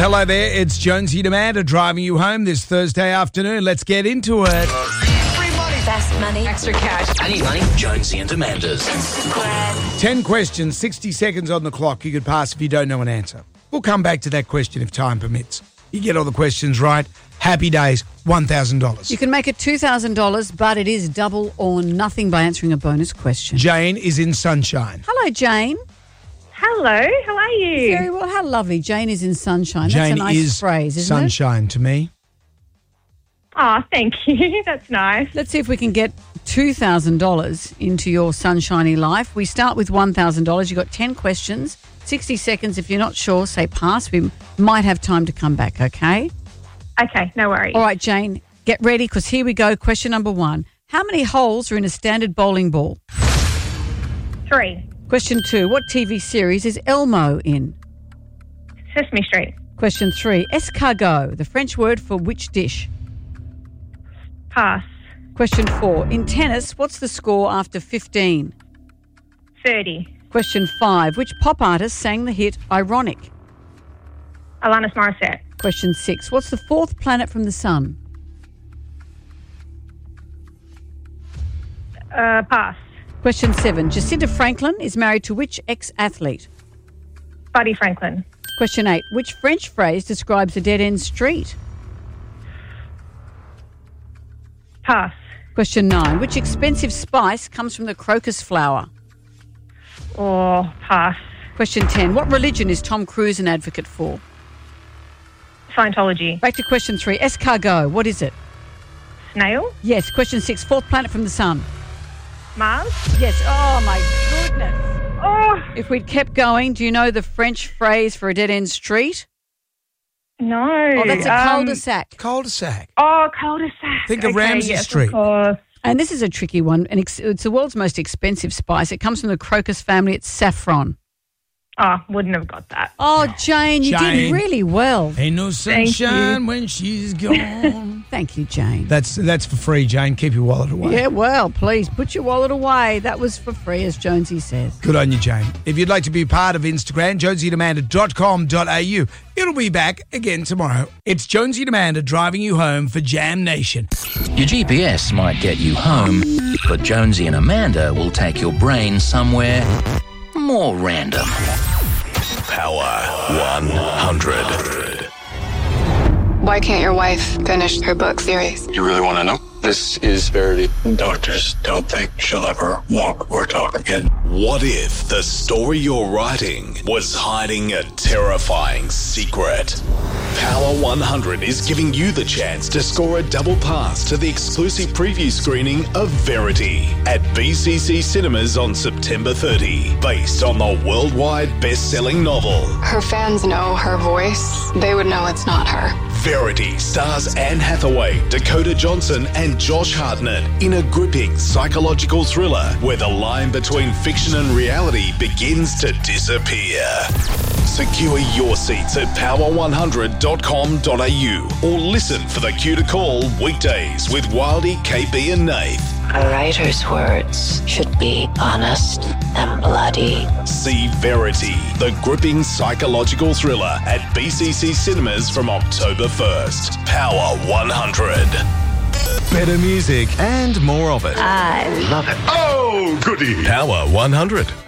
hello there. It's Jonesy and Amanda driving you home this Thursday afternoon. Let's get into it. Free money. Fast money. Extra cash. I need money. Jonesy and Amanda's. Instagram. 10 questions, 60 seconds on the clock. You could pass if you don't know an answer. We'll come back to that question if time permits. You get all the questions right. Happy days, $1,000. You can make it $2,000, but it is double or nothing by answering a bonus question. Jane is in Sunshine. Hello, Jane. Hello, how are you? Very well. How lovely. Jane is in Sunshine. That's Jane a nice is phrase, isn't Sunshine to me. Oh, thank you. That's nice. it? Let's see if we can get $2,000 into your sunshiny life. We start with $1,000. You've got 10 questions, 60 seconds. If you're not sure, say pass. We might have time to come back, okay? Okay, no worries. All right, Jane, get ready because here we go. Question number 1. How many holes are in a standard bowling ball? 3. Question 2. What TV series is Elmo in? Sesame Street. Question 3. Escargot, the French word for which dish? Pass. Question 4. In tennis, what's the score after 15? 30. Question 5. Which pop artist sang the hit Ironic? Alanis Morissette. Question 6. What's the fourth planet from the sun? Pass. Question 7. Jacinta Franklin is married to which ex-athlete? Buddy Franklin. Question 8. Which French phrase describes a dead-end street? Pass. Question 9. Which expensive spice comes from the crocus flower? Or pass. Question 10. What religion is Tom Cruise an advocate for? Scientology. Back to question 3. Escargot, what is it? Snail. Yes. Question 6. Fourth planet from the sun? Mars. Yes. Oh, my goodness. Oh, If we'd kept going, do you know the French phrase for a dead-end street? no. Oh, that's a cul-de-sac. Cul-de-sac. Oh, cul-de-sac. Think of Ramsay yes, Street. Of course. And this is a tricky one. And it's the world's most expensive spice. It comes from the crocus family. It's saffron. Oh, wouldn't have got that. Oh, Jane, you did Jane. really well. Ain't no Thank sunshine you. when she's gone. Thank you, Jane. That's for free, Jane. Keep your wallet away. Yeah, well, please put your wallet away. That was for free, as Jonesy says. Good on you, Jane. If you'd like to be part of Instagram, jonesyandamanda.com.au. It'll be back again tomorrow. It's Jonesy and Amanda driving you home for Jam Nation. Your GPS might get you home, but Jonesy and Amanda will take your brain somewhere more random. Power 100. Why can't your wife finish her book series? You really want to know? This is Verity. Doctors don't think she'll ever walk or talk again. What if the story you're writing was hiding a terrifying secret? Power 100 is giving you the chance to score a double pass to the exclusive preview screening of Verity at BCC Cinemas on September 30, based on the worldwide best-selling novel. Her fans know her voice. They would know it's not her. Verity stars Anne Hathaway, Dakota Johnson and Josh Hartnett in a gripping psychological thriller where the line between fiction and reality begins to disappear. Secure your seats at power100.com.au or listen for the cue to call weekdays with Wildy, KB and Nath. A writer's words should be honest and bloody. See Verity, the gripping psychological thriller at BCC Cinemas from October 1st. Power 100. Better music and more of it. I Love it. Oh, goody. Power 100.